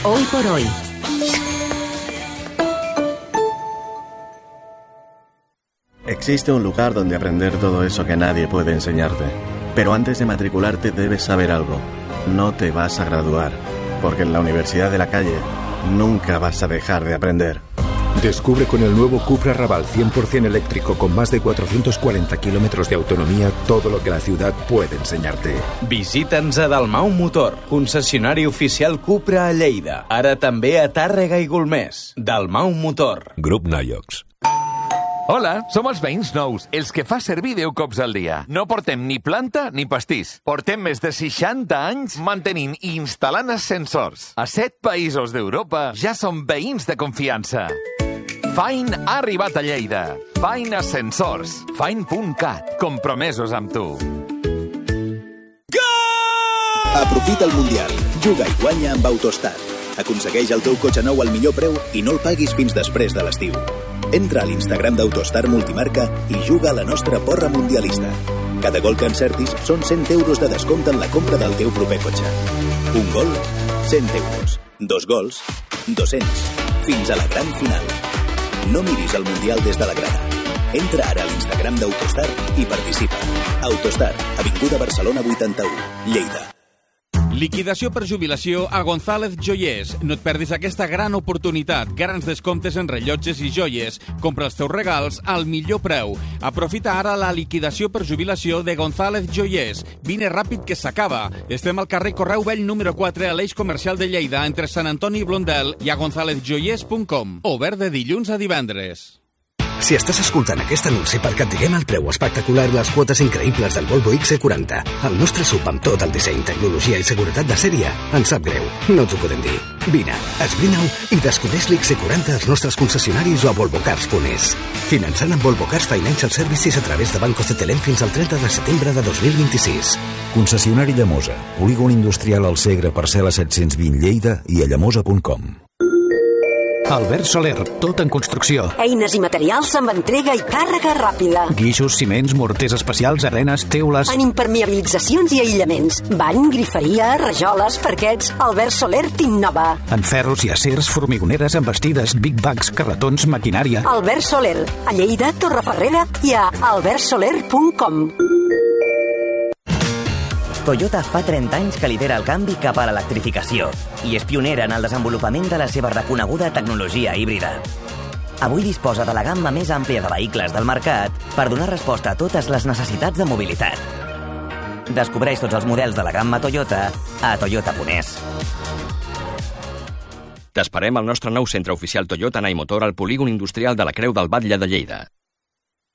Hoy por hoy. Existe un lugar donde aprender todo eso que nadie puede enseñarte. Pero antes de matricularte debes saber algo. No te vas a graduar, porque en la Universidad de la Calle nunca vas a dejar de aprender. Descubre con el nuevo Cupra Raval 100% eléctrico con más de 440 kilómetros de autonomía todo lo que la ciudad puede enseñarte. Visita'ns a Dalmau Motor, concessionari oficial Cupra a Lleida. Ara també a Tàrrega i Golmés. Dalmau Motor. Grup Naiox. Hola, som els veïns nous, els que fa servir 10 cops al dia. No portem ni planta ni pastís. Portem més de 60 anys mantenint i instal·lant ascensors. A 7 països d'Europa ja som veïns de confiança. Fine ha arribat a Lleida. Fine Ascensors. Fine.cat. Compromesos amb tu. Aprofita el Mundial. Juga i guanya amb Autostar. Aconsegueix el teu cotxe nou al millor preu i no el paguis fins després de l'estiu. Entra a l'Instagram d'Autostar Multimarca i juga a la nostra porra mundialista. Cada gol que encertis són 100 euros de descompte en la compra del teu proper cotxe. Un gol, 100 euros. 2 gols, 200. Fins a la gran final. No miris el Mundial des de la grada. Entra ara a l'Instagram d'Autostar i participa. Autostar, Avinguda Barcelona 81, Lleida. Liquidació per jubilació a González Joiers. No et perdis aquesta gran oportunitat. Grans descomptes en rellotges i joies. Compra els teus regals al millor preu. Aprofita ara la liquidació per jubilació de González Joiers. Vine ràpid que s'acaba. Estem al carrer Correu Vell número 4 a l'Eix Comercial de Lleida entre Sant Antoni i Blondel i a gonzalezjoiers.com. Obert de dilluns a divendres. Si estàs escoltant aquest anunci perquè et diguem el preu espectacular i les quotes increïbles del Volvo XC40, el nostre sub amb tot el disseny, tecnologia i seguretat de sèrie, ens sap greu, no t'ho podem dir. Vine, esbrina-ho i descobreix l'XC40 als nostres concessionaris o a volvocars.es. Finançant amb Volvo Cars Financial Services a través de Banco CTLM fins al 30 de setembre de 2026. Concessionari Llamosa, polígon industrial al Segre, parcel·la 720 Lleida i a llamosa.com. Albert Soler, tot en construcció. Eines i materials amb entrega i càrrega ràpida. Guixos, ciments, morters especials, arenes, teules... En impermeabilitzacions i aïllaments. Bany, griferia, rajoles, parquets... Albert Soler t'innova. En ferros i acers, formigoneres, embestides, big bags, carretons, maquinària... Albert Soler, a Lleida, Torreferrera i a albertsoler.com. Toyota fa 30 anys que lidera el canvi cap a l'electrificació i és pionera en el desenvolupament de la seva reconeguda tecnologia híbrida. Avui disposa de la gamma més àmplia de vehicles del mercat per donar resposta a totes les necessitats de mobilitat. Descobreix tots els models de la gamma Toyota a toyota.es. T'esperem al nostre nou centre oficial Toyota Naimotor al polígon industrial de la Creu del Batlle de Lleida.